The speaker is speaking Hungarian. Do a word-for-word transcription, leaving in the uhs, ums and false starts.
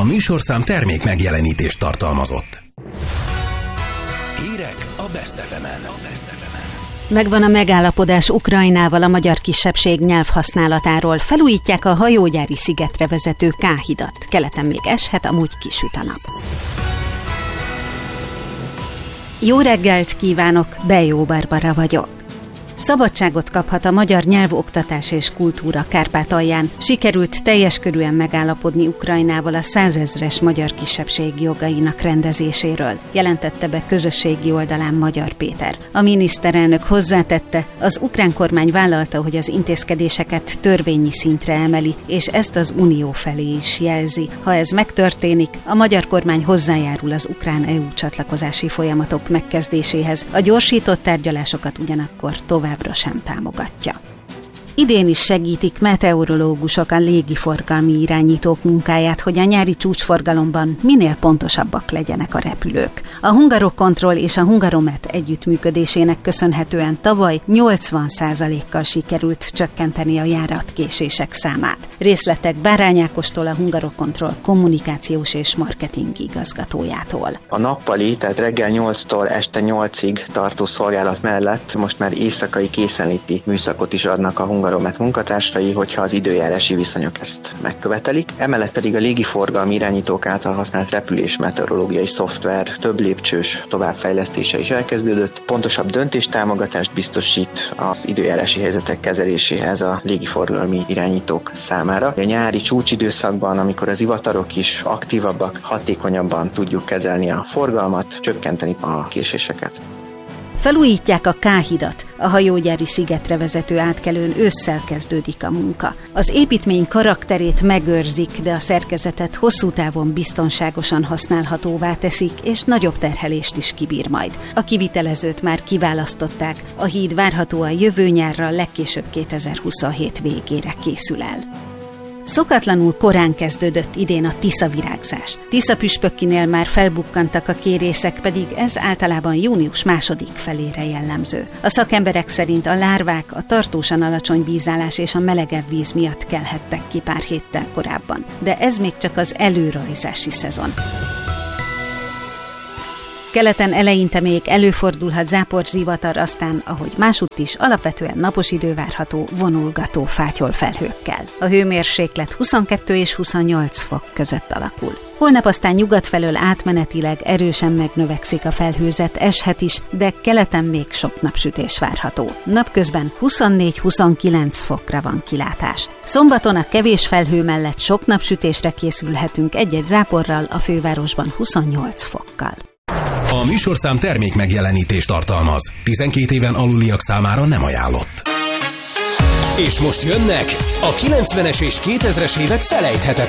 műsorszám termék megjelenítést tartalmazott. Hírek a Best ef emen. Megvan a megállapodás Ukrajnával a magyar kisebbség nyelvhasználatáról. Felújítják a hajógyári szigetre vezető K-hidat. Keleten még eshet, amúgy kisüt a nap. Jó reggelt kívánok, Bejó Barbara vagyok. Szabadságot kaphat a magyar nyelvoktatás és kultúra Kárpátalján. Sikerült teljes körűen megállapodni Ukrajnával a százezres magyar kisebbség jogainak rendezéséről, jelentette be közösségi oldalán Magyar Péter. A miniszterelnök hozzátette, az ukrán kormány vállalta, hogy az intézkedéseket törvényi szintre emeli, és ezt az Unió felé is jelzi. Ha ez megtörténik, a magyar kormány hozzájárul az ukrán é u csatlakozási folyamatok megkezdéséhez. A gyorsított tárgyalásokat ugyanakkor tovább továbbra sem támogatja. Idén is segítik meteorológusok a légiforgalmi irányítók munkáját, hogy a nyári csúcsforgalomban minél pontosabbak legyenek a repülők. A Hungarocontrol és a Hungaromet együttműködésének köszönhetően tavaly nyolcvan százalékkal sikerült csökkenteni a járatkésések számát. Részletek Bárány Ákostól, a Hungarocontrol kommunikációs és marketing igazgatójától. A nappali, tehát reggel nyolctól este nyolcig tartó szolgálat mellett most már éjszakai készenléti műszakot is adnak a Hungarocontrol Hungaromet munkatársai, hogyha az időjárási viszonyok ezt megkövetelik. Emellett pedig a légiforgalmi irányítók által használt repülés meteorológiai szoftver több lépcsős továbbfejlesztése is elkezdődött. Pontosabb döntéstámogatást biztosít az időjárási helyzetek kezeléséhez a légiforgalmi irányítók számára. A nyári csúcsidőszakban, amikor az ivatarok is aktívabbak, hatékonyabban tudjuk kezelni a forgalmat, csökkenteni a késéseket. Felújítják a K-hidat, a hajógyári szigetre vezető átkelőn ősszel kezdődik a munka. Az építmény karakterét megőrzik, de a szerkezetet hosszú távon biztonságosan használhatóvá teszik, és nagyobb terhelést is kibír majd. A kivitelezőt már kiválasztották, a híd várhatóan jövő nyárra, legkésőbb kétezer-huszonhét végére készül el. Szokatlanul korán kezdődött idén a tiszavirágzás. Tiszapüspökkinél már felbukkantak a kérészek, pedig ez általában június második felére jellemző. A szakemberek szerint a lárvák a tartósan alacsony vízállás és a melegebb víz miatt kelhettek ki pár héttel korábban. De ez még csak az előrajzási szezon. Keleten eleinte még előfordulhat záporzivatar, aztán, ahogy másutt is, alapvetően napos idő várható vonulgató fátyolfelhőkkel. A hőmérséklet huszonkettő és huszonnyolc fok között alakul. Holnap aztán nyugat felől átmenetileg erősen megnövekszik a felhőzet, eshet is, de keleten még sok napsütés várható. Napközben huszonnégy-huszonkilenc fokra van kilátás. Szombaton a kevés felhő mellett sok napsütésre készülhetünk, egy-egy záporral, a fővárosban huszonnyolc fokkal. A műsorszám termék megjelenítést tartalmaz. tizenkét éven aluliak számára nem ajánlott. És most jönnek a kilencvenes és kétezres évek felejthetetlen